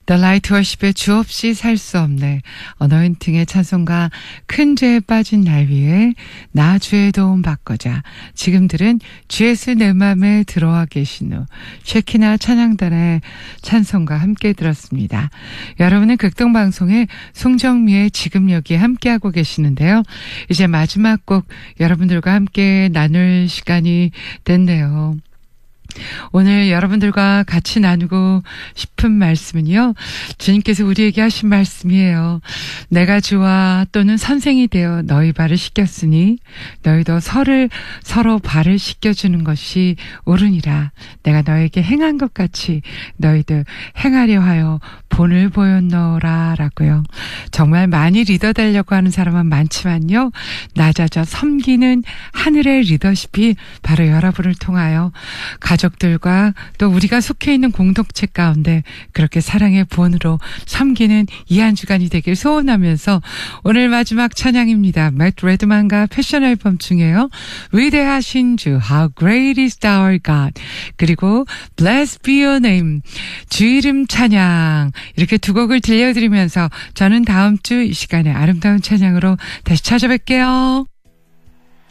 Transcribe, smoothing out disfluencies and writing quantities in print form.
The Light Worship의 주 없이 살 수 없네. 어너인팅의 찬송가 큰 죄에 빠진 날 위해 나 주의 도움 받고자. 지금 들은 주 예수 내 맘에 들어와 계신 후 쉐키나 찬양단의 찬송가 함께 들었습니다. 여러분은 극동방송의 송정미의 지금 여기에 함께하고 계시는데요. 이제 마지막 곡 여러분들과 함께 나눌 시간이 됐네요. 오늘 여러분들과 같이 나누고 싶은 말씀은요. 주님께서 우리에게 하신 말씀이에요. 내가 주와 또는 선생이 되어 너희 발을 씻겼으니 너희도 서로 발을 씻겨주는 것이 옳으니라. 내가 너에게 행한 것 같이 너희들 행하려 하여 본을 보였노라 라고요. 정말 많이 리더 되려고 하는 사람은 많지만요. 낮아져 섬기는 하늘의 리더십이 바로 여러분을 통하여 가족들과 또 우리가 속해 있는 공동체 가운데 그렇게 사랑의 본으로 섬기는 이 한 주간이 되길 소원하면서 오늘 마지막 찬양입니다. 매트 레드만과 패션 앨범 중에요. 위대하신 주 How Great is Our God 그리고 Blessed be your name 주 이름 찬양 이렇게 두 곡을 들려드리면서 저는 다음 주 이 시간에 아름다운 찬양으로 다시 찾아뵐게요.